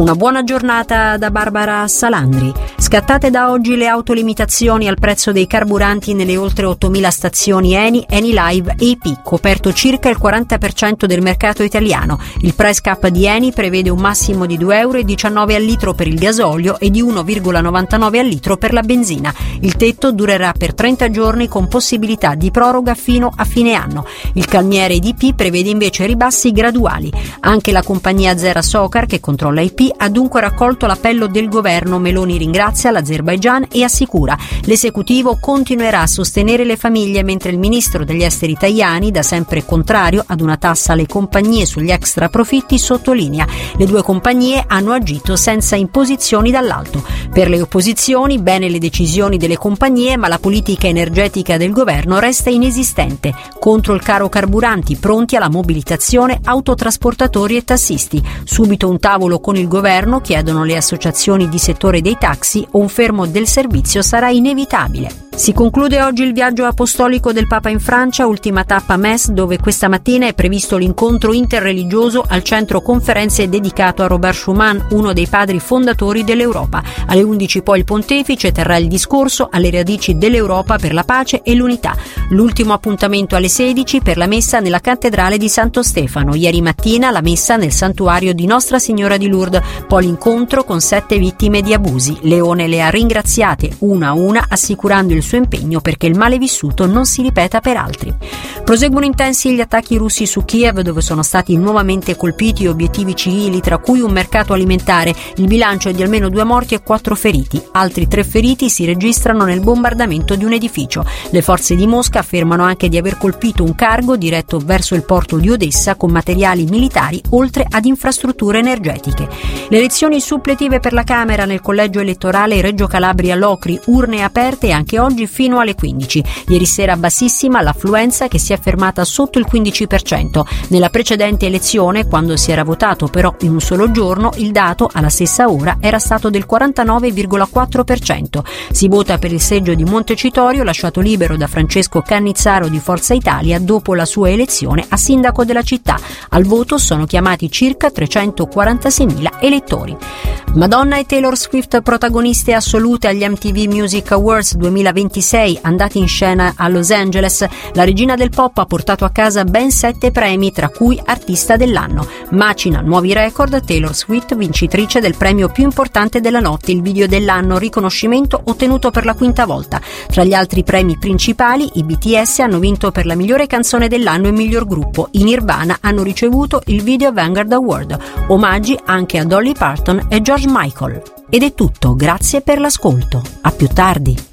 Una buona giornata da Barbara Salandri. Scattate da oggi le autolimitazioni al prezzo dei carburanti nelle oltre 8.000 stazioni Eni, Enilive e IP, coperto circa il 40% del mercato italiano. Il price cap di Eni prevede un massimo di €2,19 al litro per il gasolio e di 1,99 al litro per la benzina. Il tetto durerà per 30 giorni con possibilità di proroga fino a fine anno. Il calmiere di IP prevede invece ribassi graduali. Anche la compagnia Azera Socar, che controlla IP, ha dunque raccolto l'appello del governo. Meloni ringrazia l'Azerbaigian e assicura: l'esecutivo continuerà a sostenere le famiglie, mentre il ministro degli esteri Tajani, da sempre contrario ad una tassa alle compagnie sugli extra profitti, sottolinea: le due compagnie hanno agito senza imposizioni dall'alto. Per le opposizioni, bene le decisioni delle compagnie, ma la politica energetica del governo resta inesistente. Contro il caro carburanti, pronti alla mobilitazione autotrasportatori e tassisti. Subito un tavolo con il governo, chiedono le associazioni di settore dei taxi, o un fermo del servizio sarà inevitabile. Si conclude oggi il viaggio apostolico del Papa in Francia, ultima tappa Metz, dove questa mattina è previsto l'incontro interreligioso al centro conferenze dedicato a Robert Schuman, uno dei padri fondatori dell'Europa. Alle 11 poi il pontefice terrà il discorso alle radici dell'Europa per la pace e l'unità. L'ultimo appuntamento alle 16 per la messa nella cattedrale di Santo Stefano. Ieri mattina la messa nel santuario di Nostra Signora di Lourdes, poi l'incontro con 7 vittime di abusi. Leone le ha ringraziate una a una, assicurando il suo impegno perché il male vissuto non si ripeta per altri. Proseguono intensi gli attacchi russi su Kiev, dove sono stati nuovamente colpiti obiettivi civili, tra cui un mercato alimentare. Il bilancio è di almeno 2 morti e 4 feriti. Altri 3 feriti si registrano nel bombardamento di un edificio. Le forze di Mosca affermano anche di aver colpito un cargo diretto verso il porto di Odessa con materiali militari, oltre ad infrastrutture energetiche. Le elezioni suppletive per la Camera nel collegio elettorale Reggio Calabria-Locri, urne aperte anche oggi fino alle 15. Ieri sera bassissima l'affluenza, che si è fermata sotto il 15%. Nella precedente elezione, quando si era votato però in un solo giorno, il dato alla stessa ora era stato del 49,4%. Si vota per il seggio di Montecitorio, lasciato libero da Francesco Cannizzaro di Forza Italia dopo la sua elezione a sindaco della città. Al voto sono chiamati circa 346.000 elettori. Madonna e Taylor Swift protagoniste assolute agli MTV Music Awards 2026, andati in scena a Los Angeles. La regina del pop ha portato a casa ben 7 premi, tra cui Artista dell'anno. Macina nuovi record Taylor Swift, vincitrice del premio più importante della notte, il video dell'anno, riconoscimento ottenuto per la 5ª volta. Tra gli altri premi principali, i BTS hanno vinto per la migliore canzone dell'anno e miglior gruppo. I Nirvana hanno ricevuto il Video Vanguard Award. Omaggi anche a Dolly Parton e George Michael. Ed è tutto, grazie per l'ascolto. A più tardi.